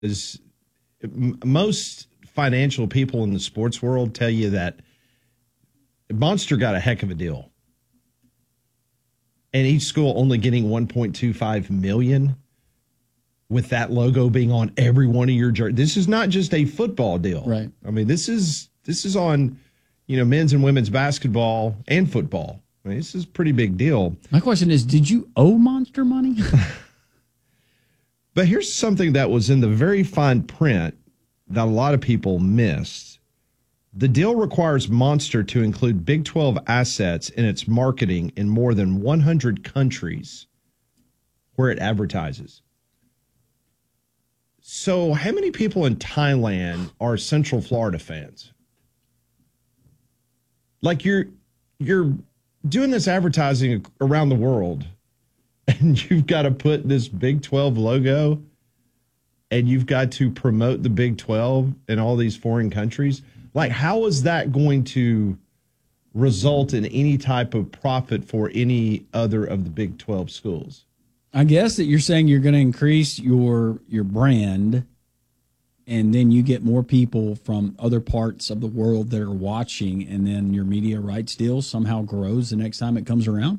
most financial people in the sports world tell you that Monster got a heck of a deal. And each school only getting $1.25 million with that logo being on every one of your jerseys. This is not just a football deal. Right. I mean, this is on, men's and women's basketball and football. I mean, this is a pretty big deal. My question is, did you owe Monster money? But here's something that was in the very fine print that a lot of people missed. The deal requires Monster to include Big 12 assets in its marketing in more than 100 countries where it advertises. So how many people in Thailand are Central Florida fans? Like you're doing this advertising around the world, and you've got to put this Big 12 logo, and you've got to promote the Big 12 in all these foreign countries. Like, how is that going to result in any type of profit for any other of the Big 12 schools? I guess that you're saying you're going to increase your brand, and then you get more people from other parts of the world that are watching, and then your media rights deal somehow grows the next time it comes around?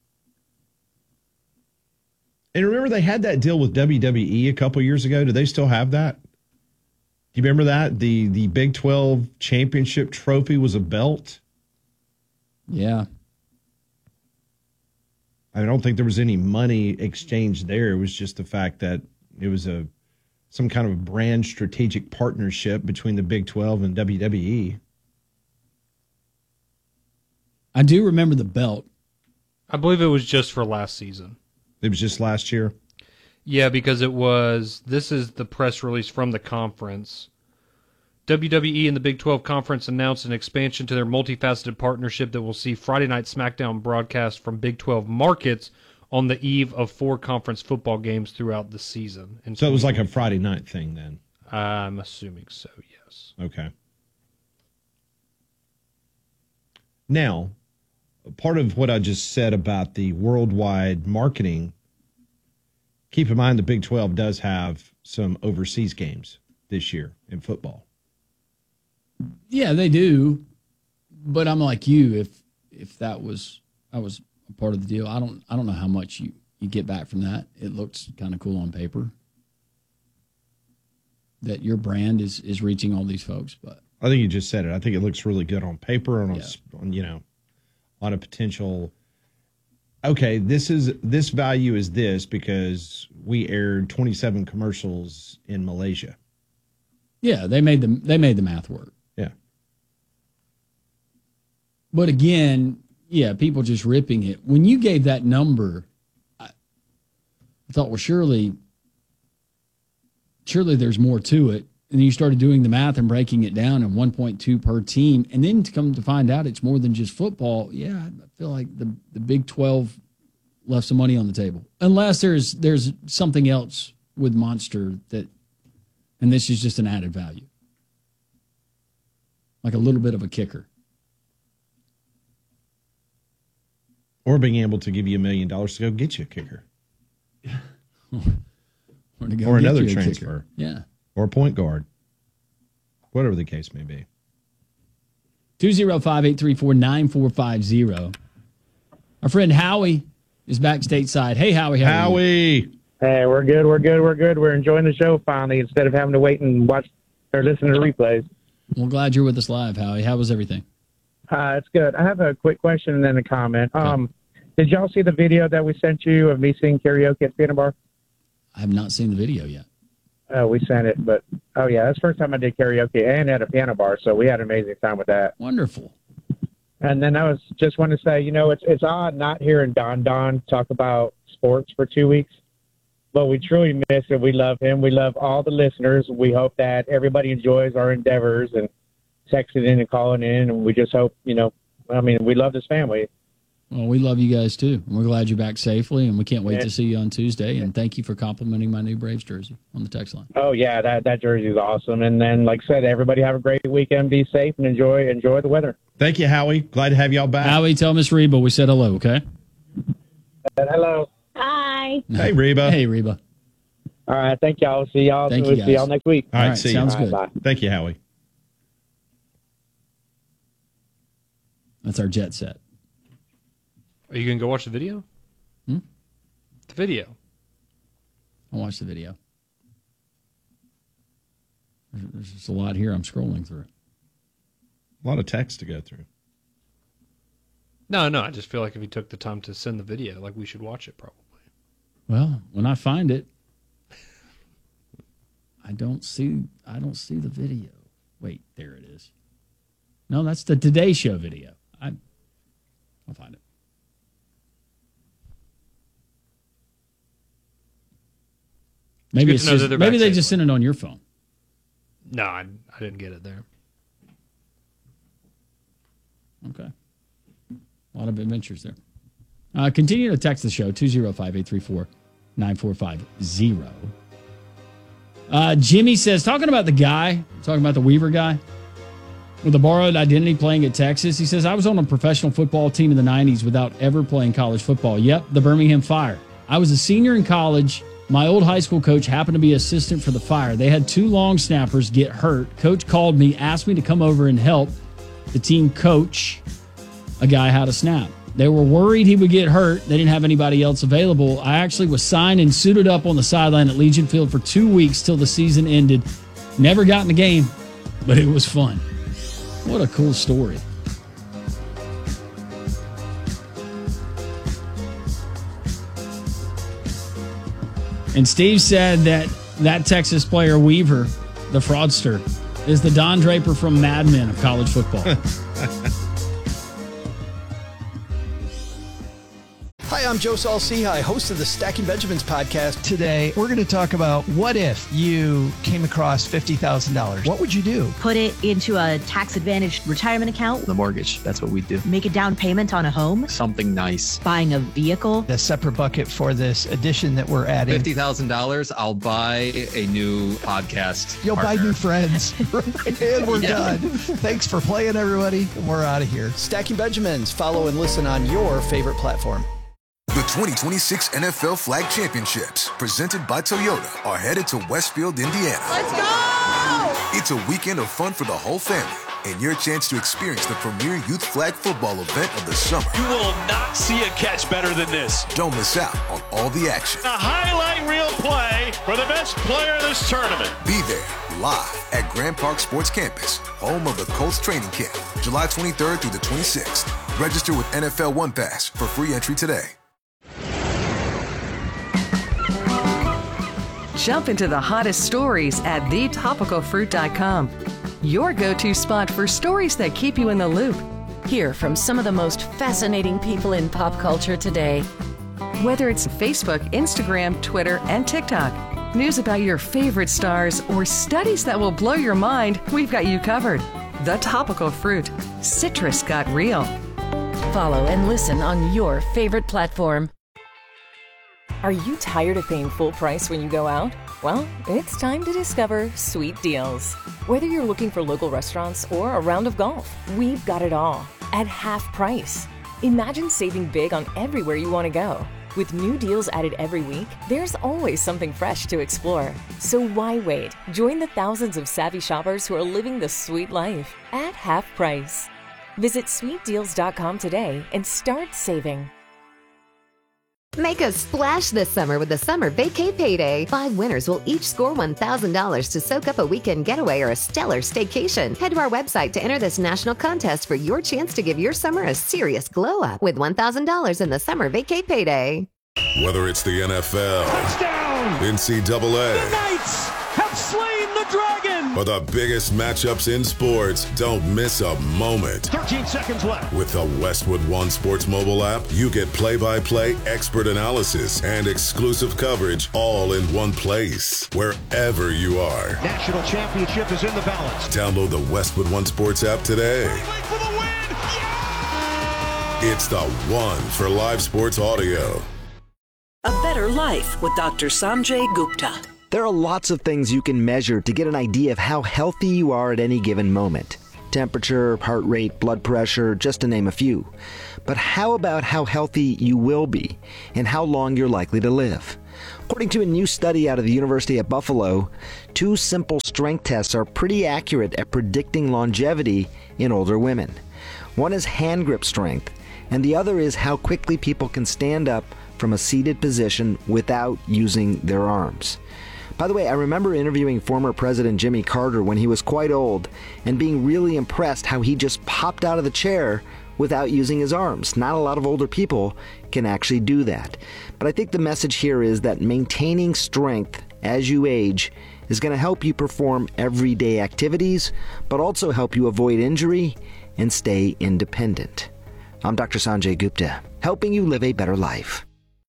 And remember, they had that deal with WWE a couple years ago. Do they still have that? Do you remember that? The Big 12 championship trophy was a belt? Yeah. I don't think there was any money exchanged there. It was just the fact that it was some kind of a brand strategic partnership between the Big 12 and WWE. I do remember the belt. I believe it was just for last season. It was just last year? Yeah, because this is the press release from the conference. WWE and the Big 12 Conference announced an expansion to their multifaceted partnership that will see Friday Night SmackDown broadcast from Big 12 markets on the eve of 4 conference football games throughout the season. So it was like a Friday night thing then? I'm assuming so, yes. Okay. Now, part of what I just said about the worldwide marketing, keep in mind the Big 12 does have some overseas games this year in football. Yeah, they do. But I'm like you. If that was a part of the deal, I don't know how much you get back from that. It looks kind of cool on paper that your brand is reaching all these folks. But I think you just said it. I think it looks really good on paper and on a potential. Okay, this value is this because we aired 27 commercials in Malaysia. Yeah, they made the math work. Yeah. But again, yeah, people just ripping it. When you gave that number, I thought, well, surely there's more to it. And then you started doing the math and breaking it down, and 1.2 per team. And then to come to find out it's more than just football. Yeah, I feel like the Big 12 left some money on the table. Unless there's something else with Monster that, and this is just an added value. Like a little bit of a kicker. Or being able to give you $1 million to go get you a kicker. Or another transfer. Yeah. Or a point guard. Whatever the case may be. 205-834-9450. Our friend Howie is back stateside. Hey, Howie. Howie. Hey, we're good. We're enjoying the show finally instead of having to wait and watch or listen to replays. Well, glad you're with us live, Howie. How was everything? It's good. I have a quick question and then a comment. Did y'all see the video that we sent you of me singing karaoke at Piano Bar? I have not seen the video yet. We sent it, but that's the first time I did karaoke and at a piano bar, so we had an amazing time with that. Wonderful. And then I just want to say, it's odd not hearing Don talk about sports for 2 weeks, but we truly miss it. We love him. We love all the listeners. We hope that everybody enjoys our endeavors and texting in and calling in, and we just hope, we love this family. Well, we love you guys, too. And we're glad you're back safely, and we can't wait to see you on Tuesday. And thank you for complimenting my new Braves jersey on the text line. Oh, yeah, that jersey is awesome. And then, like I said, everybody have a great weekend. Be safe and enjoy the weather. Thank you, Howie. Glad to have y'all back. Howie, tell Miss Reba we said hello, okay? Hello. Hi. Hey, Reba. Hey, Reba. All right. Thank y'all. See y'all. Thank you, See guys. y'all next week. All right, see you. sounds All right, good. bye. Thank you, Howie. That's our jet set. Are you going to go watch the video? Hmm? The video. I'll watch the video. There's just a lot here I'm scrolling through. A lot of text to go through. No, I just feel like if you took the time to send the video, like we should watch it probably. Well, when I find it, I don't see the video. Wait, there it is. No, that's the Today Show video. I'll find it. Maybe good to know that they're maybe they back just sent it on your phone. No, I didn't get it there. Okay. A lot of adventures there. Continue to text the show, 205-834-9450. Jimmy says, talking about the Weaver guy with a borrowed identity playing at Texas, he says, I was on a professional football team in the 90s without ever playing college football. Yep, the Birmingham Fire. I was a senior in college. My old high school coach happened to be assistant for the Fire. They had 2 long snappers get hurt. Coach called me, asked me to come over and help the team coach a guy how to snap. They were worried he would get hurt. They didn't have anybody else available. I actually was signed and suited up on the sideline at Legion Field for 2 weeks till the season ended. Never got in the game, but it was fun. What a cool story. And Steve said that Texas player Weaver, the fraudster, is the Don Draper from Mad Men of college football. Hi, I'm Joe Saul-Sehy, host of the Stacking Benjamins podcast. Today, we're going to talk about what if you came across $50,000? What would you do? Put it into a tax-advantaged retirement account. The mortgage, that's what we do. Make a down payment on a home. Something nice. Buying a vehicle. A separate bucket for this addition that we're adding. $50,000, I'll buy a new podcast. You'll partner. buy new friends. And we're done. Thanks for playing, everybody. We're out of here. Stacking Benjamins. Follow and listen on your favorite platform. The 2026 NFL Flag Championships, presented by Toyota, are headed to Westfield, Indiana. Let's go! It's a weekend of fun for the whole family and your chance to experience the premier youth flag football event of the summer. You will not see a catch better than this. Don't miss out on all the action. A highlight reel play for the best player in this tournament. Be there live at Grand Park Sports Campus, home of the Colts training camp, July 23rd through the 26th. Register with NFL One Pass for free entry today. Jump into the hottest stories at thetopicalfruit.com. Your go-to spot for stories that keep you in the loop. Hear from some of the most fascinating people in pop culture today. Whether it's Facebook, Instagram, Twitter, and TikTok, news about your favorite stars, or studies that will blow your mind, we've got you covered. The Topical Fruit. Citrus got real. Follow and listen on your favorite platform. Are you tired of paying full price when you go out? Well, it's time to discover Sweet Deals. Whether you're looking for local restaurants or a round of golf, we've got it all at half price. Imagine saving big on everywhere you want to go. With new deals added every week, there's always something fresh to explore. So why wait? Join the thousands of savvy shoppers who are living the sweet life at half price. Visit sweetdeals.com today and start saving. Make a splash this summer with the Summer Vacay Payday. 5 winners will each score $1,000 to soak up a weekend getaway or a stellar staycation. Head to our website to enter this national contest for your chance to give your summer a serious glow up with $1,000 in the Summer Vacay Payday. Whether it's the NFL, touchdown, NCAA, the Knights have slain the dragon, or the biggest matchups in sports, don't miss a moment. 13 seconds left. With the Westwood One Sports mobile app, you get play-by-play expert analysis and exclusive coverage all in one place, wherever you are. National championship is in the balance. Download the Westwood One Sports app today. For the win. Yeah! It's the one for live sports audio. A Better Life with Dr. Sanjay Gupta. There are lots of things you can measure to get an idea of how healthy you are at any given moment. Temperature, heart rate, blood pressure, just to name a few. But how about how healthy you will be and how long you're likely to live? According to a new study out of the University at Buffalo, 2 simple strength tests are pretty accurate at predicting longevity in older women. One is hand grip strength, and the other is how quickly people can stand up from a seated position without using their arms. By the way, I remember interviewing former President Jimmy Carter when he was quite old and being really impressed how he just popped out of the chair without using his arms. Not a lot of older people can actually do that. But I think the message here is that maintaining strength as you age is going to help you perform everyday activities, but also help you avoid injury and stay independent. I'm Dr. Sanjay Gupta, helping you live a better life.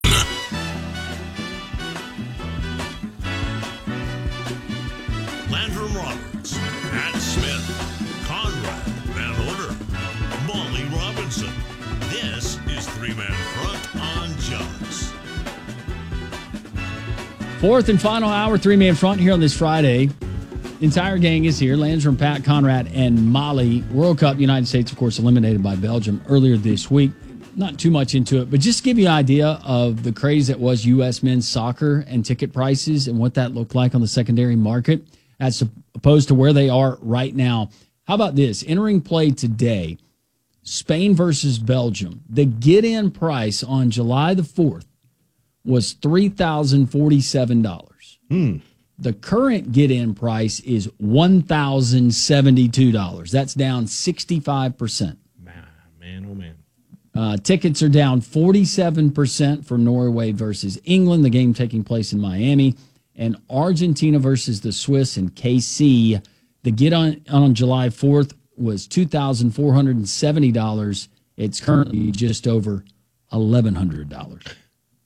Landrum Roberts, Pat Smith, Conrad Van Order, Molly Robinson. This is Three-Man Front on Jocks. Fourth and final hour, Three-Man Front here on this Friday. Entire gang is here. Landrum, Pat, Conrad, and Molly. World Cup, United States, of course, eliminated by Belgium earlier this week. Not too much into it, but just to give you an idea of the craze that was U.S. men's soccer and ticket prices and what that looked like on the secondary market as opposed to where they are right now. How about this? Entering play today, Spain versus Belgium. The get-in price on July the 4th was $3,047. The current get-in price is $1,072. That's down 65%. Man, oh man. Tickets are down 47% for Norway versus England, the game taking place in Miami, and Argentina versus the Swiss in KC. The get-on July 4th was $2,470. It's currently just over $1,100.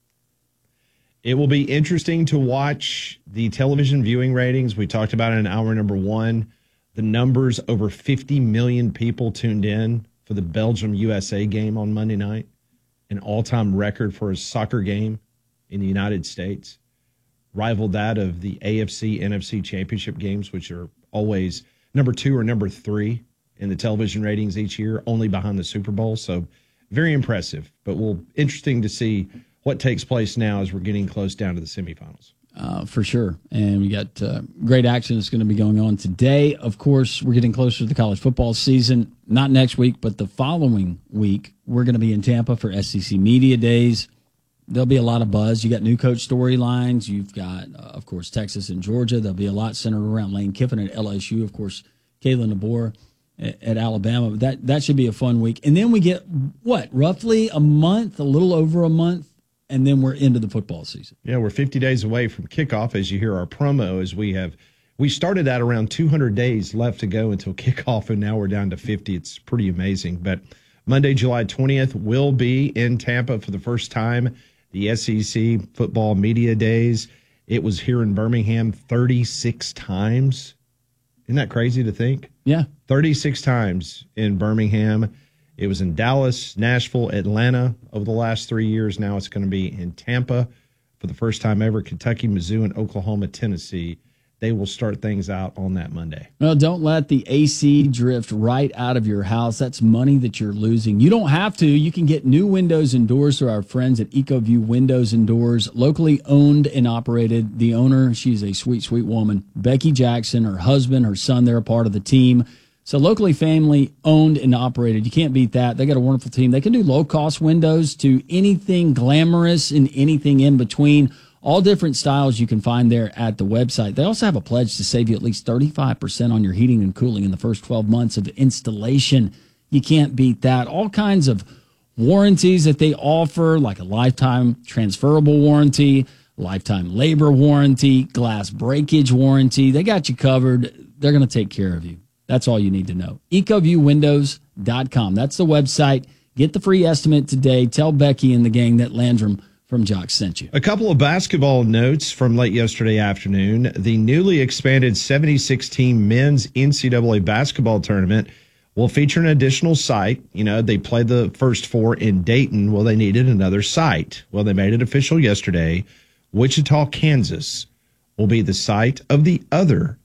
It will be interesting to watch the television viewing ratings. We talked about it in hour number 1. The numbers, over 50 million people tuned in for the Belgium-USA game on Monday night, an all-time record for a soccer game in the United States, rivaled that of the AFC, NFC championship games, which are always number 2 or number 3 in the television ratings each year, only behind the Super Bowl. So very impressive, but interesting to see what takes place now as we're getting close down to the semifinals. For sure. And we got great action that's going to be going on today. Of course, we're getting closer to the college football season. Not next week, but the following week, we're going to be in Tampa for SEC Media Days. There'll be a lot of buzz. You got new coach storylines. You've got, of course, Texas and Georgia. There'll be a lot centered around Lane Kiffin at LSU. Of course, Kalen DeBoer at Alabama. That should be a fun week. And then we get, roughly a month, a little over a month, and then we're into the football season. Yeah, we're 50 days away from kickoff as you hear our promo as we started at around 200 days left to go until kickoff, and now we're down to 50. It's pretty amazing. But Monday, July 20th, will be in Tampa for the first time, the SEC Football Media Days. It was here in Birmingham 36 times. Isn't that crazy to think? Yeah. 36 times in Birmingham. It was in Dallas, Nashville, Atlanta over the last 3 years. Now it's going to be in Tampa for the first time ever. Kentucky, Mizzou, and Oklahoma, Tennessee. They will start things out on that Monday. Well, don't let the AC drift right out of your house. That's money that you're losing. You don't have to. You can get new windows and doors through our friends at EcoView Windows and Doors, locally owned and operated. The owner, she's a sweet, sweet woman. Becky Jackson, her husband, her son, they're a part of the team. So locally family owned and operated. You can't beat that. They got a wonderful team. They can do low-cost windows to anything glamorous and anything in between. All different styles you can find there at the website. They also have a pledge to save you at least 35% on your heating and cooling in the first 12 months of installation. You can't beat that. All kinds of warranties that they offer, like a lifetime transferable warranty, lifetime labor warranty, glass breakage warranty. They got you covered. They're going to take care of you. That's all you need to know. EcoViewWindows.com. That's the website. Get the free estimate today. Tell Becky and the gang that Landrum from Jock sent you. A couple of basketball notes from late yesterday afternoon. The newly expanded 76-team men's NCAA basketball tournament will feature an additional site. You know, they played the first 4 in Dayton. Well, they needed another site. Well, they made it official yesterday. Wichita, Kansas will be the site of the other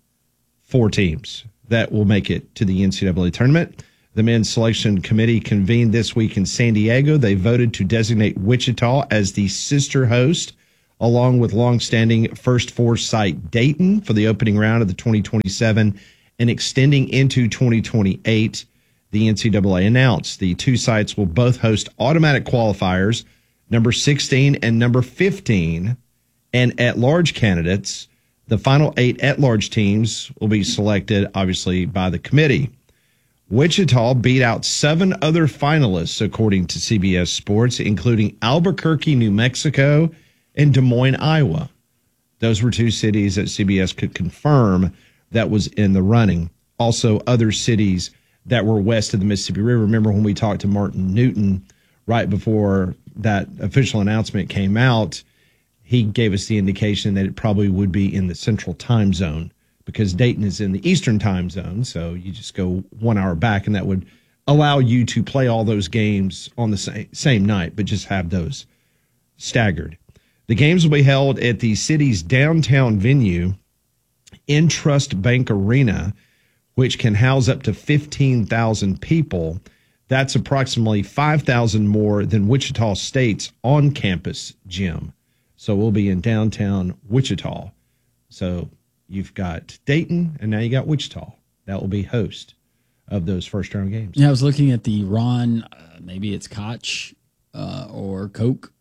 4 teams that will make it to the NCAA tournament. The men's selection committee convened this week in San Diego. They voted to designate Wichita as the sister host along with longstanding First Four site Dayton for the opening round of the 2027 and extending into 2028. The NCAA announced the two sites will both host automatic qualifiers, number 16 and number 15, and at-large candidates. The final 8 at-large teams will be selected, obviously, by the committee. Wichita beat out 7 other finalists, according to CBS Sports, including Albuquerque, New Mexico, and Des Moines, Iowa. Those were 2 cities that CBS could confirm that was in the running. Also, other cities that were west of the Mississippi River. Remember when we talked to Martin Newton right before that official announcement came out, he gave us the indication that it probably would be in the central time zone because Dayton is in the eastern time zone. So you just go 1 hour back and that would allow you to play all those games on the same night, but just have those staggered. The games will be held at the city's downtown venue, Intrust Bank Arena, which can house up to 15,000 people. That's approximately 5,000 more than Wichita State's on-campus gym. So we'll be in downtown Wichita. So you've got Dayton, and now you got Wichita. That will be host of those first-round games. Yeah, I was looking at the Ron, maybe it's Koch or Coke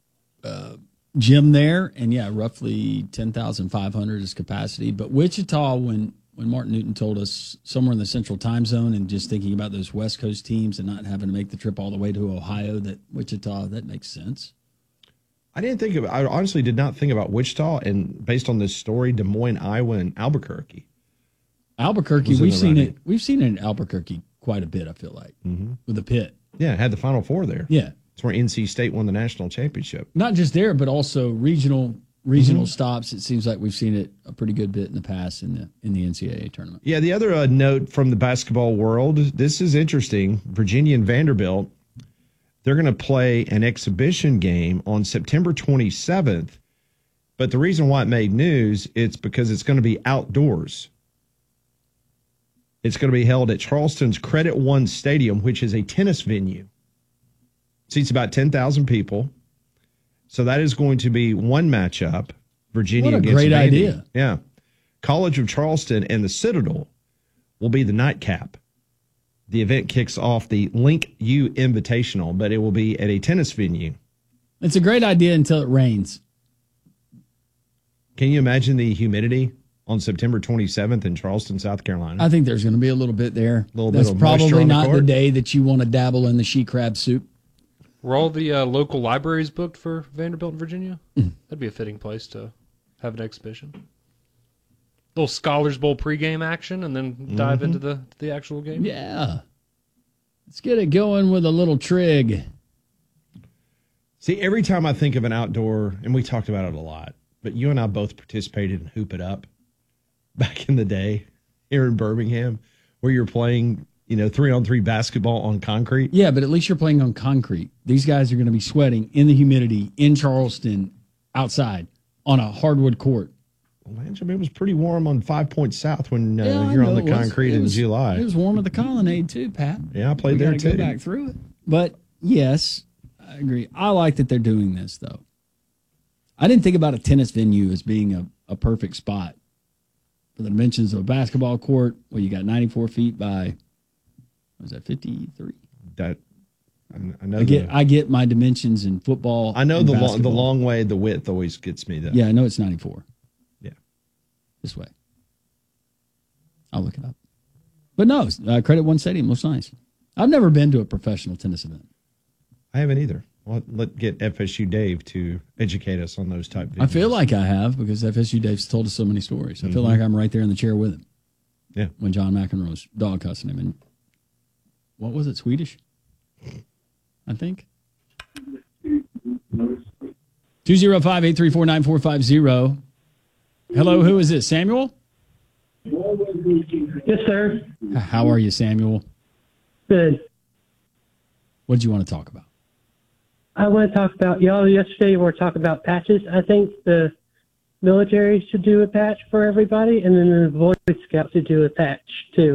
gym there, and yeah, roughly 10,500 is capacity. But Wichita, when Martin Newton told us somewhere in the central time zone and just thinking about those West Coast teams and not having to make the trip all the way to Ohio, that Wichita, that makes sense. I honestly did not think about Wichita, and based on this story, Des Moines, Iowa, and Albuquerque. Albuquerque, we've seen it in Albuquerque quite a bit, I feel like, with the Pit. Yeah, it had the Final Four there. Yeah. It's where NC State won the national championship. Not just there, but also regional stops. It seems like we've seen it a pretty good bit in the past in the NCAA tournament. Yeah, the other note from the basketball world, this is interesting. Virginia and Vanderbilt, they're going to play an exhibition game on September 27th. But the reason why it made news, it's because it's going to be outdoors. It's going to be held at Charleston's Credit One Stadium, which is a tennis venue. Seats about 10,000 people. So that is going to be one matchup, Virginia against What a great Vandy. idea. Yeah. College of Charleston and the Citadel will be the nightcap. The event kicks off the Link U Invitational, but it will be at a tennis venue. It's a great idea until it rains. Can you imagine the humidity on September 27th in Charleston, South Carolina? I think there's going to be a little bit there. That's That's probably not the day that you want to dabble in the she crab soup. Were all the local libraries booked for Vanderbilt and Virginia? That'd be a fitting place to have an exhibition. Little Scholars Bowl pregame action, and then dive into the actual game. Yeah. Let's get it going with a little trig. See, every time I think of an outdoor, and we talked about it a lot, but you and I both participated in Hoop It Up back in the day here in Birmingham, where you're playing 3-on-3 basketball on concrete. Yeah, but at least you're playing on concrete. These guys are going to be sweating in the humidity in Charleston outside on a hardwood court. Well, it was pretty warm on 5 Points South when you're on the concrete in July. It was warm at the Colonnade too, Pat. Yeah, I played there too. Go back through it. But yes, I agree. I like that they're doing this though. I didn't think about a tennis venue as being a perfect spot for the dimensions of a basketball court. Well, you got 94 feet by, what was that, 53? I know. I get my dimensions in football. I know the long way, the width always gets me though. Yeah, I know it's 94. Yeah, this way. I'll look it up. But no, Credit One Stadium looks nice. I've never been to a professional tennis event. I haven't either. Well, let's get FSU Dave to educate us on those type of videos. I feel like I have because FSU Dave's told us so many stories. I feel like I'm right there in the chair with him. Yeah. When John McEnroe was dog cussing him. And what was it, Swedish? I think. 205-834-9450. Hello, who is this? Samuel? Yes, sir. How are you, Samuel? Good. What did you want to talk about? I want to talk about, y'all yesterday were talking about patches. I think the military should do a patch for everybody, and then the Boy Scouts should do a patch, too.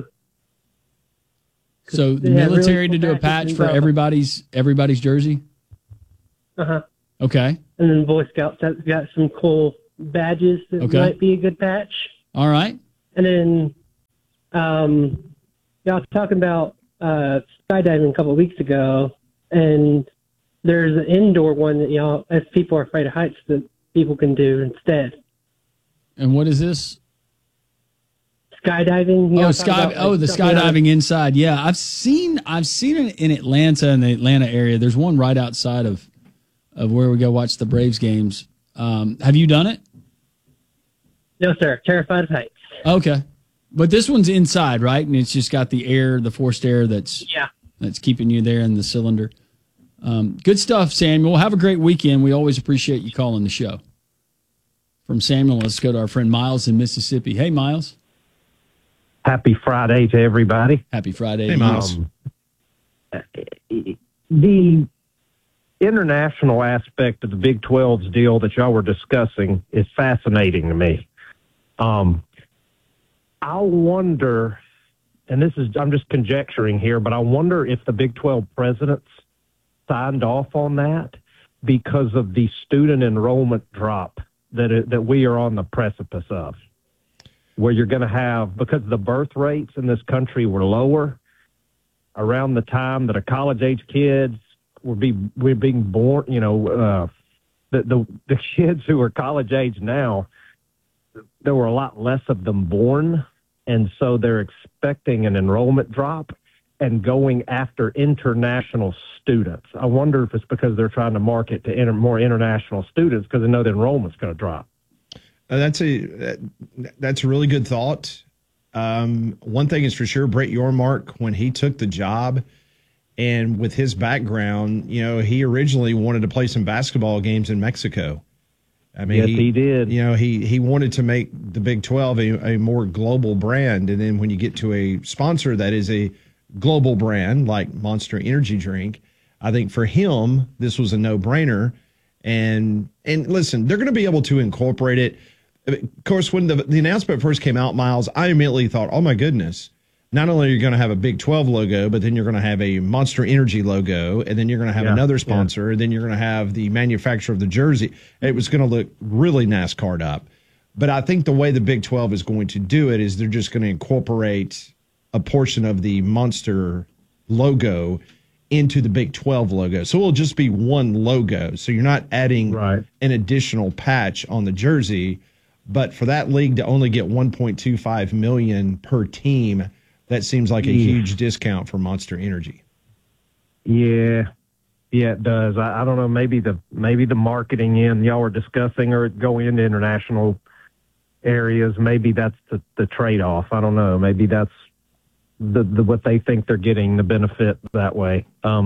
So the military to do a patch for everybody's jersey? Uh-huh. Okay. And then Boy Scouts has got some cool badges that might be a good patch. All right. And then y'all was talking about skydiving a couple of weeks ago, and there's an indoor one that y'all, if people are afraid of heights, that people can do instead. And what is this? Skydiving. The skydiving inside. Yeah, I've seen it in Atlanta, in the Atlanta area. There's one right outside of where we go watch the Braves games. Have you done it? No, sir. Terrified of heights. Okay. But this one's inside, right? And it's just got the air, the forced air that's keeping you there in the cylinder. Good stuff, Samuel. Have a great weekend. We always appreciate you calling the show. From Samuel, let's go to our friend Miles in Mississippi. Hey, Miles. Happy Friday to everybody. Happy Friday. Hey, Miles. The international aspect of the Big 12's deal that y'all were discussing is fascinating to me. I wonder, and I'm just conjecturing here, but I wonder if the Big 12 presidents signed off on that because of the student enrollment drop that we are on the precipice of, where you're going to have, because the birth rates in this country were lower around the time that a college-age kids were being born, the kids who are college-age now, there were a lot less of them born, and so they're expecting an enrollment drop and going after international students. I wonder if it's because they're trying to market to more international students because they know the enrollment's going to drop. That's a really good thought. One thing is for sure, Brett Yormark, when he took the job and with his background, he originally wanted to play some basketball games in Mexico. I mean, yes, he did. He wanted to make the Big 12 a more global brand. And then when you get to a sponsor that is a global brand like Monster Energy Drink, I think for him, this was a no-brainer. And listen, they're going to be able to incorporate it. Of course, when the announcement first came out, Miles, I immediately thought, oh, my goodness, not only are you going to have a Big 12 logo, but then you're going to have a Monster Energy logo, and then you're going to have another sponsor, and then you're going to have the manufacturer of the jersey. It was going to look really NASCAR'd up. But I think the way the Big 12 is going to do it is they're just going to incorporate a portion of the Monster logo into the Big 12 logo. So it'll just be one logo. So you're not adding an additional patch on the jersey. But for that league to only get $1.25 million per team, that seems like a huge discount for Monster Energy. Yeah, it does. I don't know. Maybe the marketing y'all were discussing or going into international areas. Maybe that's the trade-off. I don't know. Maybe that's the what they think they're getting the benefit that way.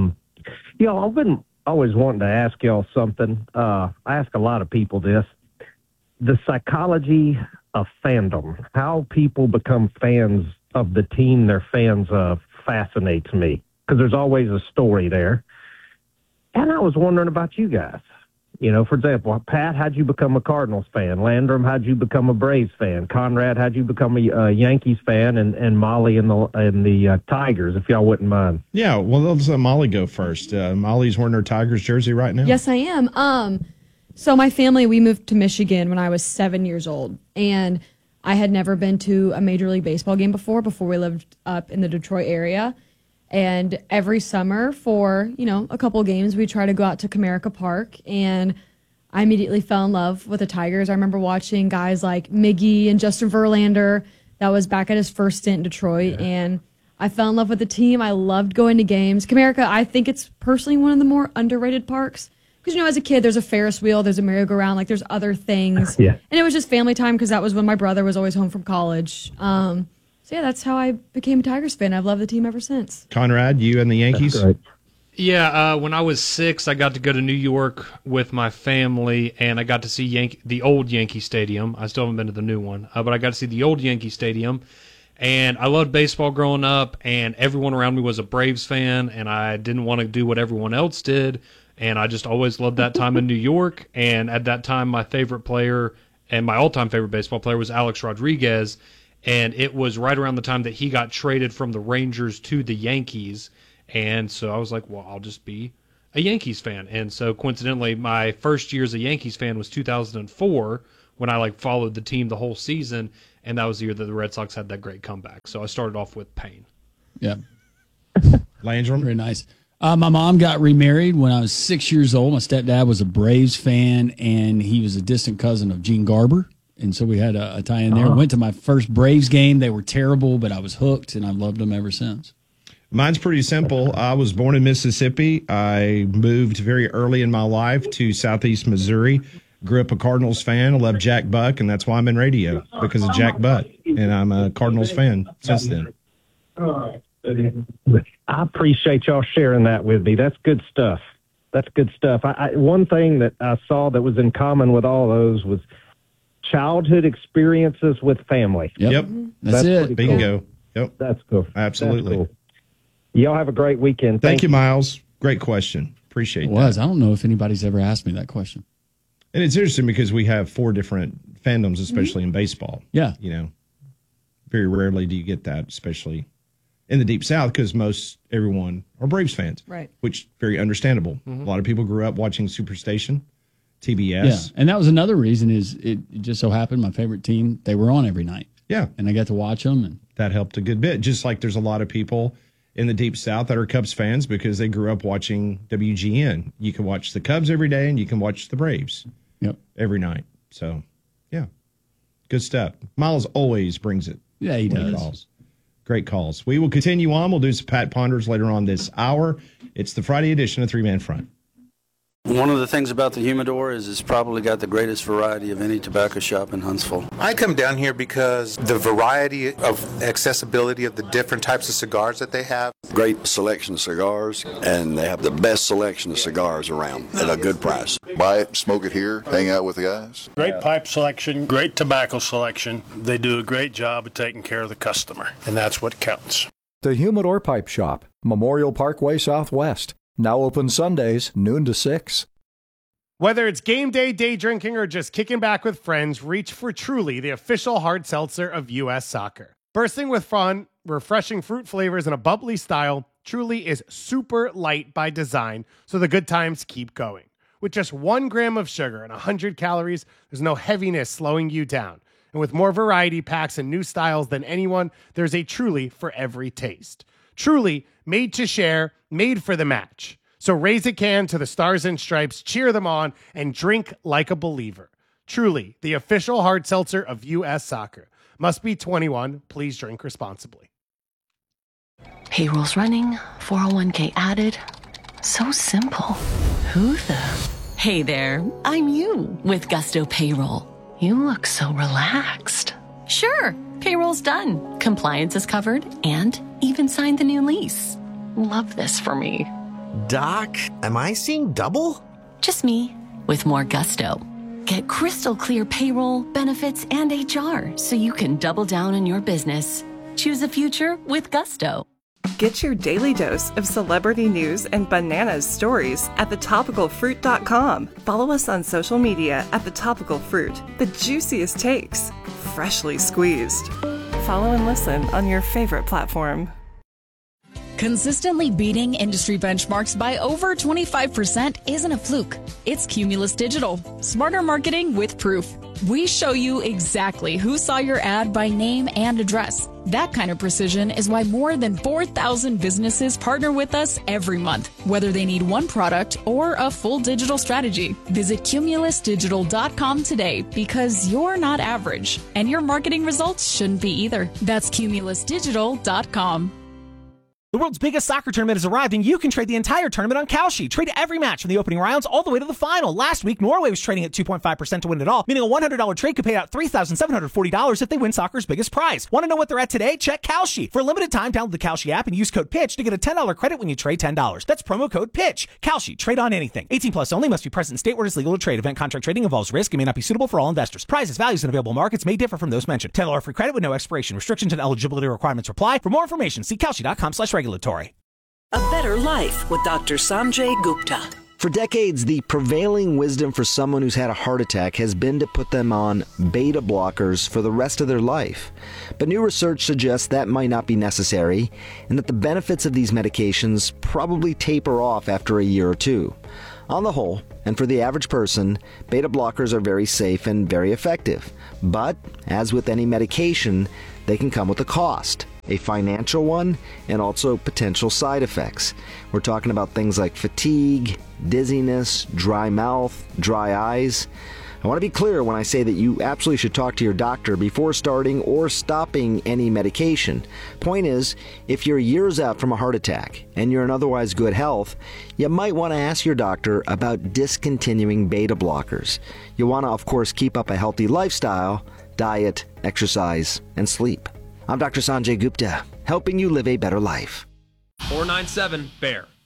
I've been always wanting to ask y'all something. I ask a lot of people this. The psychology of fandom, how people become fans of the team they're fans of, fascinates me because there's always a story there. And I was wondering about you guys. For example, Pat, how'd you become a Cardinals fan? Landrum, how'd you become a Braves fan? Conrad, how'd you become a Yankees fan? And Molly and the Tigers, if y'all wouldn't mind. Yeah, well, let's let Molly go first. Molly's wearing her Tigers jersey right now. Yes, I am. So my family, we moved to Michigan when I was 7 years old, and I had never been to a Major League Baseball game before we lived up in the Detroit area. And every summer for, a couple games, we try to go out to Comerica Park, and I immediately fell in love with the Tigers. I remember watching guys like Miggy and Justin Verlander. That was back at his first stint in Detroit, and I fell in love with the team. I loved going to games. Comerica, I think it's personally one of the more underrated parks. Because, as a kid, there's a Ferris wheel, there's a merry-go-round, there's other things. Yeah. And it was just family time because that was when my brother was always home from college. So, that's how I became a Tigers fan. I've loved the team ever since. Conrad, you and the Yankees? That's great. Yeah, when I was 6, I got to go to New York with my family, and I got to see the old Yankee Stadium. I still haven't been to the new one, but I got to see the old Yankee Stadium. And I loved baseball growing up, and everyone around me was a Braves fan, and I didn't want to do what everyone else did. And I just always loved that time in New York. And at that time, my favorite player and my all-time favorite baseball player was Alex Rodriguez. And it was right around the time that he got traded from the Rangers to the Yankees. And so I was like, well, I'll just be a Yankees fan. And so coincidentally, my first year as a Yankees fan was 2004 when I followed the team the whole season. And that was the year that the Red Sox had that great comeback. So I started off with pain. Yeah. Landrum? Very nice. My mom got remarried when I was 6 years old. My stepdad was a Braves fan, and he was a distant cousin of Gene Garber. And so we had a tie-in there. Went to my first Braves game. They were terrible, but I was hooked, and I've loved them ever since. Mine's pretty simple. I was born in Mississippi. I moved very early in my life to Southeast Missouri. Grew up a Cardinals fan. I love Jack Buck, and that's why I'm in radio, because of Jack Buck. And I'm a Cardinals fan since then. I appreciate y'all sharing that with me. That's good stuff. That's good stuff. One thing that I saw that was in common with all those was childhood experiences with family. Yep. That's it. Bingo. Cool. Yep. That's cool. Absolutely. That's cool. Y'all have a great weekend. Thank you, Miles. Great question. Appreciate It that. was. I don't know if anybody's ever asked me that question. And it's interesting because we have 4 different fandoms, especially in baseball. Yeah. Very rarely do you get that, especially in the Deep South, because everyone are Braves fans. Right. Which very understandable. A lot of people grew up watching Superstation, TBS. Yeah, and that was another reason is it just so happened my favorite team, they were on every night. Yeah. And I got to watch them. And that helped a good bit. Just like there's a lot of people in the Deep South that are Cubs fans because they grew up watching WGN. You can watch the Cubs every day and you can watch the Braves every night. So, yeah, good stuff. Miles always brings it. Yeah, he does. Calls. Great calls. We will continue on. We'll do some Pat Ponders later on this hour. It's the Friday edition of Three Man Front. One of the things about the Humidor is it's probably got the greatest variety of any tobacco shop in Huntsville. I come down here because the variety of accessibility of the different types of cigars that they have. Great selection of cigars, and they have the best selection of cigars around at a good price. Buy it, smoke it here, hang out with the guys. Great pipe selection, great tobacco selection. They do a great job of taking care of the customer, and that's what counts. The Humidor Pipe Shop, Memorial Parkway Southwest. Now open Sundays, noon to 6. Whether it's game day, day drinking, or just kicking back with friends, reach for Truly, the official hard seltzer of U.S. Soccer. Bursting with fun, refreshing fruit flavors, and a bubbly style, Truly is super light by design, so the good times keep going. With just 1 gram of sugar and 100 calories, there's no heaviness slowing you down. And with more variety packs and new styles than anyone, there's a Truly for every taste. Truly, made to share, made for the match. So raise a can to the Stars and Stripes, cheer them on, and drink like a believer. Truly, the official hard seltzer of U.S. Soccer. Must be 21. Please drink responsibly. Payroll's running, 401k added. So simple. Who the? Hey there, I'm you with Gusto Payroll. You look so relaxed. Sure, payroll's done. Compliance is covered and even signed the new lease. Love this for me. Doc, am I seeing double? Just me with more gusto. Get crystal clear payroll, benefits, and HR so you can double down on your business. Choose a future with Gusto. Get your daily dose of celebrity news and bananas stories at thetopicalfruit.com. Follow us on social media at The Topical Fruit. The juiciest takes, freshly squeezed. Follow and listen on your favorite platform. Consistently beating industry benchmarks by over 25% isn't a fluke. It's Cumulus Digital. Smarter marketing with proof. We show you exactly who saw your ad by name and address. That kind of precision is why more than 4,000 businesses partner with us every month, whether they need one product or a full digital strategy. Visit cumulusdigital.com today because you're not average, and your marketing results shouldn't be either. That's cumulusdigital.com. The world's biggest soccer tournament has arrived, and you can trade the entire tournament on Kalshi. Trade every match from the opening rounds all the way to the final. Last week, Norway was trading at 2.5% to win it all, meaning a $100 trade could pay out $3,740 if they win soccer's biggest prize. Want to know what they're at today? Check Kalshi. For a limited time, download the Kalshi app and use code PITCH to get a $10 credit when you trade $10. That's promo code PITCH. Kalshi. Trade on anything. 18 plus only. Must be present in state where it is legal to trade. Event contract trading involves risk and may not be suitable for all investors. Prizes, values, and available markets may differ from those mentioned. $10 free credit with no expiration. Restrictions and eligibility requirements apply. For more information, see Kalshi.com/regulatory. A Better Life with Dr. Sanjay Gupta. For decades, the prevailing wisdom for someone who's had a heart attack has been to put them on beta blockers for the rest of their life. But new research suggests that might not be necessary, and that the benefits of these medications probably taper off after a year or two. On the whole, and for the average person, beta blockers are very safe and very effective. But, as with any medication, they can come with a cost. A financial one, and also potential side effects. We're talking about things like fatigue, dizziness, dry mouth, dry eyes. I want to be clear when I say that you absolutely should talk to your doctor before starting or stopping any medication. Point is, if you're years out from a heart attack and you're in otherwise good health, you might want to ask your doctor about discontinuing beta blockers. You want to, of course, keep up a healthy lifestyle, diet, exercise, and sleep. I'm Dr. Sanjay Gupta, helping you live a better life. 497-BEAR.